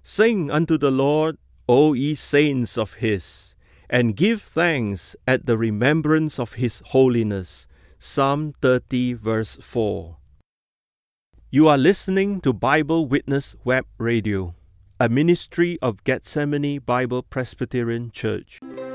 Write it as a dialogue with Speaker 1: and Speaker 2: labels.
Speaker 1: Sing unto the Lord, O ye saints of his, and give thanks at the remembrance of his holiness. Psalm 30, verse 4. You are listening to Bible Witness Web Radio, a ministry of Gethsemane Bible Presbyterian Church.